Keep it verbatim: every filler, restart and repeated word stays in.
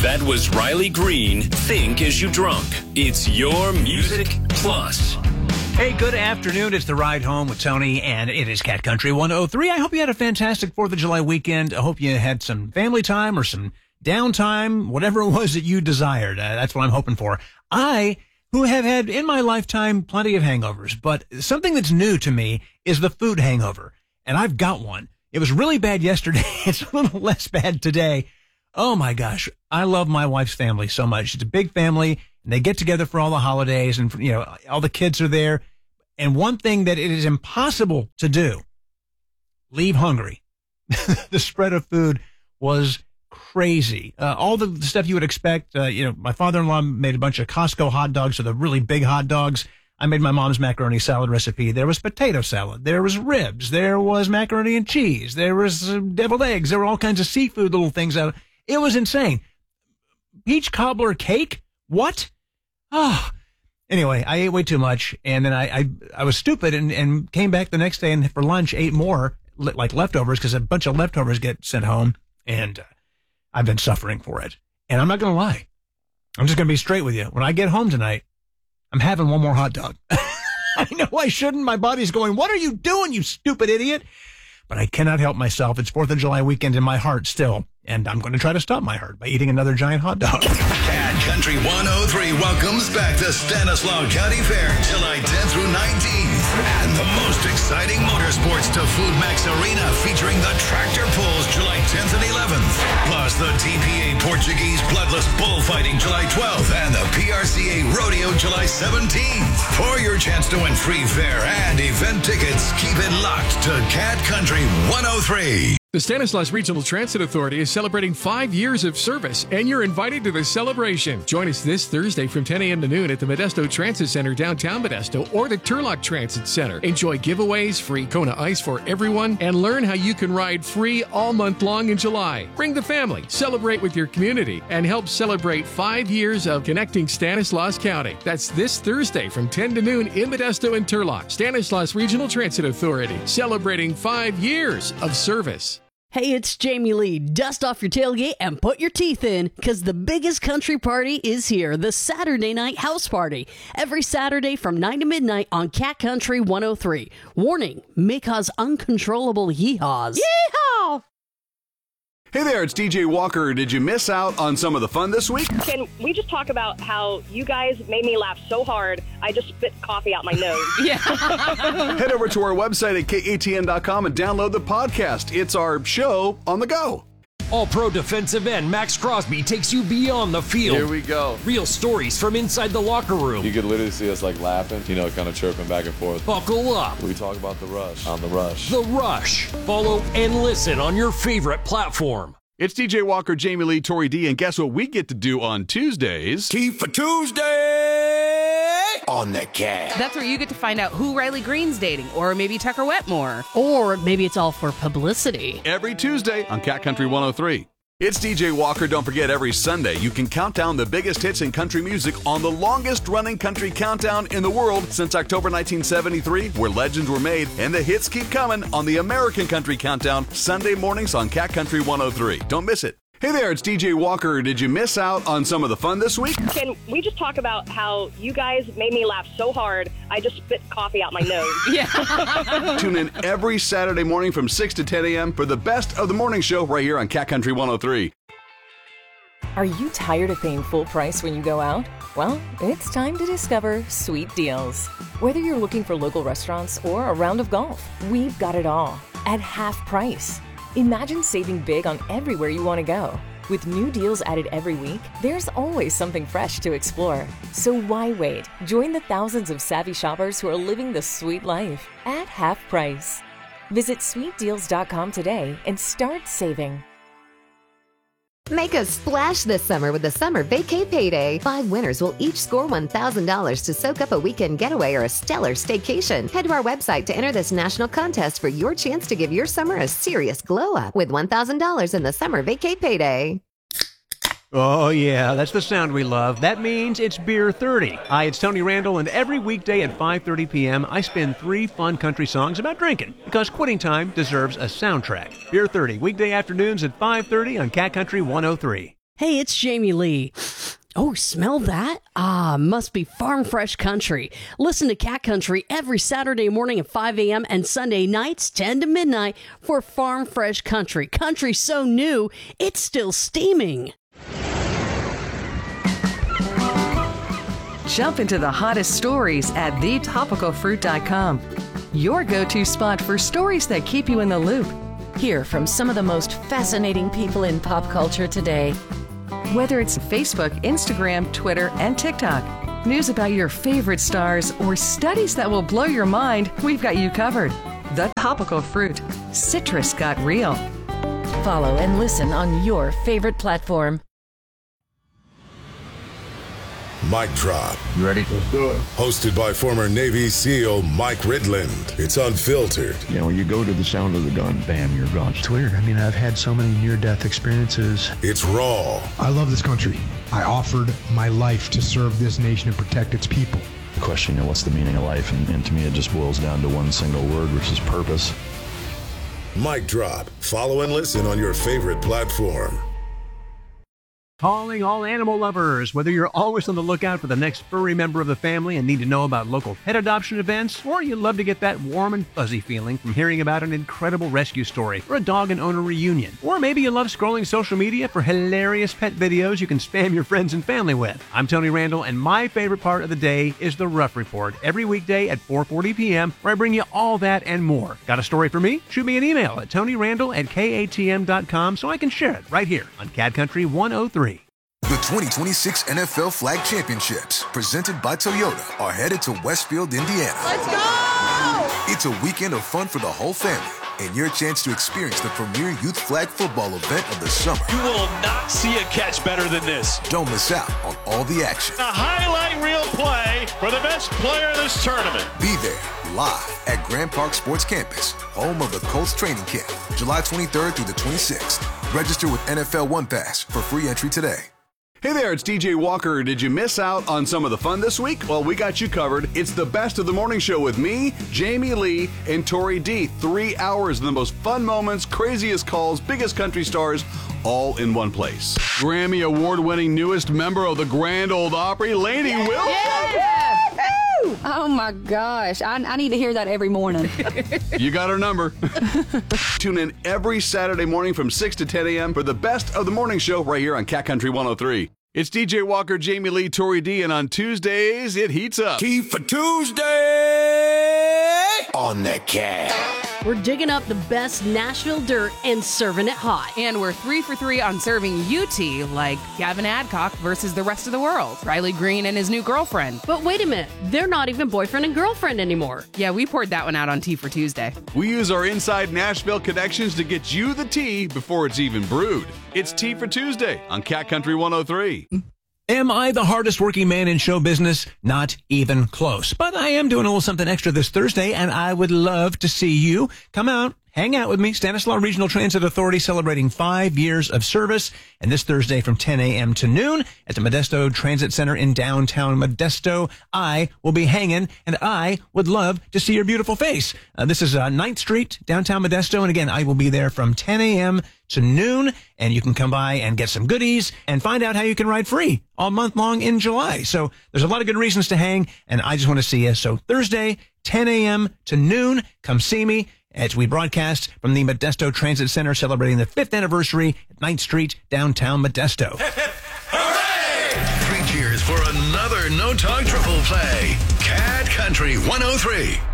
That was Riley Green, Think As You Drunk. It's your Music Plus. Hey, good afternoon. It's The Ride Home with Tony, and it is Cat Country one oh three. I hope you had a fantastic fourth of July weekend. I hope you had some family time or some downtime, whatever it was that you desired. Uh, that's what I'm hoping for. I, who have had in my lifetime plenty of hangovers, but something that's new to me is the food hangover, and I've got one. It was really bad yesterday. It's a little less bad today. Oh, my gosh. I love my wife's family so much. It's a big family, and they get together for all the holidays, and, you know, all the kids are there. And one thing that it is impossible to do, leave hungry. The spread of food was crazy. Uh, all the stuff you would expect. Uh, you know, my father-in-law made a bunch of Costco hot dogs, so the really big hot dogs. I made my mom's macaroni salad recipe. There was potato salad. There was ribs. There was macaroni and cheese. There was uh, deviled eggs. There were all kinds of seafood little things out. It was insane. Peach cobbler cake? What? Oh. Anyway, I ate way too much, and then I I, I was stupid and, and came back the next day and for lunch ate more, like leftovers, because a bunch of leftovers get sent home, and uh, I've been suffering for it. And I'm not going to lie. I'm just going to be straight with you. When I get home tonight, I'm having one more hot dog. I know I shouldn't. My body's going, what are you doing, you stupid idiot? But I cannot help myself. It's fourth of July weekend in my heart still. And I'm going to try to stop my heart by eating another giant hot dog. Cat Country one oh three welcomes back the Stanislaus County Fair, July tenth through nineteenth. And the most exciting motorsports to Food Max Arena, featuring the tractor pulls July tenth and eleventh. Plus the T P A Portuguese Bloodless Bullfighting July twelfth and the P R C A Rodeo July seventeenth. For your chance to win free fare and event tickets, keep it locked to Cat Country one oh three. The Stanislaus Regional Transit Authority is celebrating five years of service, and you're invited to the celebration. Join us this Thursday from ten a.m. to noon at the Modesto Transit Center, downtown Modesto, or the Turlock Transit Center. Enjoy giveaways, free Kona Ice for everyone, and learn how you can ride free all month long in July. Bring the family, celebrate with your community, and help celebrate five years of connecting Stanislaus County. That's this Thursday from ten to noon in Modesto and Turlock. Stanislaus Regional Transit Authority, celebrating five years of service. Hey, it's Jamie Lee. Dust off your tailgate and put your teeth in, because the biggest country party is here, the Saturday Night House Party. Every Saturday from nine to midnight on Cat Country one oh three. Warning, may cause uncontrollable yee-haws. Yee-haw! Hey there, it's D J Walker. Did you miss out on some of the fun this week? Can we just talk about how you guys made me laugh so hard, I just spit coffee out my nose? Yeah. Head over to our website at K A T N dot com and download the podcast. It's our show on the go. All-Pro defensive end Max Crosby takes you beyond the field. Here we go. Real stories from inside the locker room. You could literally see us like laughing, you know, kind of chirping back and forth. Buckle up. We talk about the rush on the rush. The Rush. Follow and listen on your favorite platform. It's D J Walker, Jamie Lee, Tori D, and guess what we get to do on Tuesdays? Tea for Tuesday on the Cat. That's where you get to find out who Riley Green's dating, or maybe Tucker Wetmore. Or maybe it's all for publicity. Every Tuesday on Cat Country one oh three. It's D J Walker. Don't forget, every Sunday you can count down the biggest hits in country music on the longest-running country countdown in the world since October nineteen seventy-three, where legends were made, and the hits keep coming on the American Country Countdown, Sunday mornings on Cat Country one oh three. Don't miss it. Hey there, it's D J Walker. Did you miss out on some of the fun this week? Can we just talk about how you guys made me laugh so hard, I just spit coffee out my nose? Yeah. Tune in every Saturday morning from six to ten a.m. for the best of the morning show right here on Cat Country one oh three. Are you tired of paying full price when you go out? Well, it's time to discover Sweet Deals. Whether you're looking for local restaurants or a round of golf, we've got it all at half price. Imagine saving big on everywhere you want to go. With new deals added every week, there's always something fresh to explore. So why wait? Join the thousands of savvy shoppers who are living the sweet life at half price. Visit sweet deals dot com today and start saving. Make a splash this summer with the Summer Vacay Payday. Five winners will each score one thousand dollars to soak up a weekend getaway or a stellar staycation. Head to our website to enter this national contest for your chance to give your summer a serious glow up with one thousand dollars in the Summer Vacay Payday. Oh, yeah, that's the sound we love. That means it's Beer thirty. Hi, it's Tony Randall, and every weekday at five thirty p.m., I spin three fun country songs about drinking, because quitting time deserves a soundtrack. Beer thirty, weekday afternoons at five thirty on Cat Country one oh three. Hey, it's Jamie Lee. Oh, smell that? Ah, must be Farm Fresh Country. Listen to Cat Country every Saturday morning at five a.m. and Sunday nights ten to midnight for Farm Fresh Country. Country so new, it's still steaming. Jump into the hottest stories at the topical fruit dot com. Your go-to spot for stories that keep you in the loop. Hear from some of the most fascinating people in pop culture today. Whether it's Facebook, Instagram, Twitter, and TikTok, news about your favorite stars, or studies that will blow your mind, we've got you covered. The Topical Fruit. Citrus got real. Follow and listen on your favorite platform. Mic Drop. You ready? Let's do it. Hosted by former Navy SEAL Mike Ridland. It's unfiltered. You know, when you go to the sound of the gun, bam, you're gone. It's weird. I mean, I've had so many near-death experiences. It's raw. I love this country. I offered my life to serve this nation and protect its people. The question, you know, what's the meaning of life? And, and to me, it just boils down to one single word, which is purpose. Mic Drop. Follow and listen on your favorite platform. Calling all animal lovers. Whether you're always on the lookout for the next furry member of the family and need to know about local pet adoption events, or you love to get that warm and fuzzy feeling from hearing about an incredible rescue story or a dog and owner reunion, or maybe you love scrolling social media for hilarious pet videos you can spam your friends and family with. I'm Tony Randall, and my favorite part of the day is the Rough Report every weekday at four forty p.m., where I bring you all that and more. Got a story for me? Shoot me an email at tonyrandall at k a t m dot com so I can share it right here on Cat Country one oh three. The twenty twenty-six N F L Flag Championships, presented by Toyota, are headed to Westfield, Indiana. Let's go! It's a weekend of fun for the whole family, and your chance to experience the premier youth flag football event of the summer. You will not see a catch better than this. Don't miss out on all the action. A highlight reel play for the best player in this tournament. Be there, live at Grand Park Sports Campus, home of the Colts training camp, July twenty-third through the twenty-sixth. Register with N F L One Pass for free entry today. Hey there, it's D J Walker. Did you miss out on some of the fun this week? Well, we got you covered. It's the best of the morning show with me, Jamie Lee, and Tori D. Three hours of the most fun moments, craziest calls, biggest country stars, all in one place. Grammy award-winning newest member of the Grand Ole Opry, Lainey yeah. Wilson. Yeah. Oh my gosh, I, I need to hear that every morning. You got our number. Tune in every Saturday morning from six to ten a.m. for the best of the morning show right here on Cat Country one oh three. It's D J Walker, Jamie Lee, Tori D, and on Tuesdays, it heats up. Key for Tuesday on the Cat. We're digging up the best Nashville dirt and serving it hot. And we're three for three on serving U T, like Gavin Adcock versus the rest of the world, Riley Green and his new girlfriend. But wait a minute, they're not even boyfriend and girlfriend anymore. Yeah, we poured that one out on Tea for Tuesday. We use our inside Nashville connections to get you the tea before it's even brewed. It's Tea for Tuesday on Cat Country one oh three. Am I the hardest working man in show business? Not even close. But I am doing a little something extra this Thursday, and I would love to see you come out, hang out with me. Stanislaus Regional Transit Authority celebrating five years of service. And this Thursday from ten a.m. to noon at the Modesto Transit Center in downtown Modesto, I will be hanging, and I would love to see your beautiful face. Uh, this is uh, ninth Street, downtown Modesto. And again, I will be there from ten a.m. to noon, and you can come by and get some goodies and find out how you can ride free all month long in July. So there's a lot of good reasons to hang, and I just want to see you. So Thursday, ten a.m. to noon, come see me as we broadcast from the Modesto Transit Center celebrating the fifth anniversary at ninth Street, downtown Modesto. Three cheers for another No Talk Triple Play. Cat Country one oh three.